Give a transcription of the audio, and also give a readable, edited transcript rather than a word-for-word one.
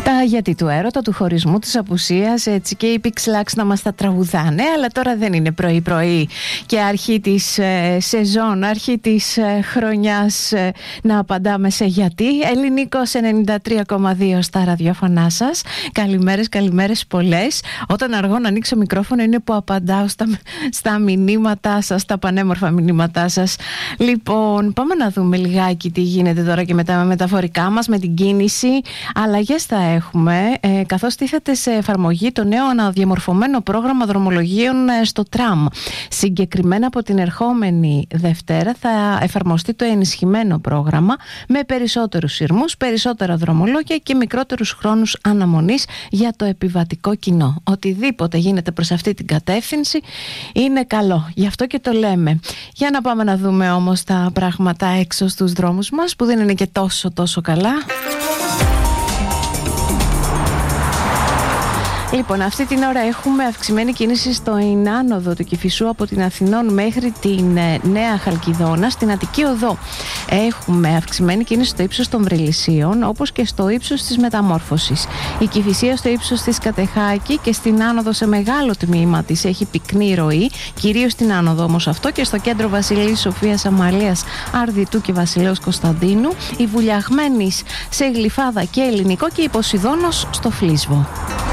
Γιατί του έρωτα, του χωρισμού, της απουσίας, έτσι, και οι Pixelax να μας τα τραγουδάνε. Αλλά τώρα δεν είναι πρωί-πρωί και αρχή της σεζόν, αρχή της χρονιάς να απαντάμε σε γιατί. Ελληνικός 93,2 στα ραδιόφωνά σας. Καλημέρες πολλές. Όταν αργώ να ανοίξω μικρόφωνο είναι που απαντάω στα μηνύματά σας, τα πανέμορφα μηνύματά σας. Λοιπόν, πάμε να δούμε λιγάκι τι γίνεται τώρα και με τα μεταφορικά μας, με την κίνηση. Αλλαγές θα έχουμε, καθώς τίθεται σε εφαρμογή το νέο αναδιαμορφωμένο πρόγραμμα δρομολογίων στο τραμ. Συγκεκριμένα από την ερχόμενη Δευτέρα θα εφαρμοστεί το ενισχυμένο πρόγραμμα με περισσότερους σειρμούς, περισσότερα δρομολόγια και μικρότερους χρόνους αναμονής για το επιβατικό κοινό. Οτιδήποτε γίνεται προς αυτή την κατεύθυνση είναι καλό. Γι' αυτό και το λέμε. Για να πάμε να δούμε όμως τα πράγματα έξω στους δρόμους μας, που δεν είναι και τόσο καλά. Λοιπόν, αυτή την ώρα έχουμε αυξημένη κίνηση στην άνοδο του Κηφισού από την Αθηνών μέχρι την Νέα Χαλκιδόνα. Στην Αττική Οδό έχουμε αυξημένη κίνηση στο ύψος των Βρυλισσίων, όπως και στο ύψος της Μεταμόρφωσης. Η Κηφισία στο ύψος της Κατεχάκη και στην άνοδο σε μεγάλο τμήμα της έχει πυκνή ροή, κυρίως στην άνοδο όμως αυτό, και στο κέντρο Βασιλείας Σοφίας Αμαλίας, Αρδιτού και Βασιλέως Κωνσταντίνου. Η Βουλιαγμένης σε Γλυφάδα και Ελληνικό και η Ποσειδώνος στο Φλίσβο.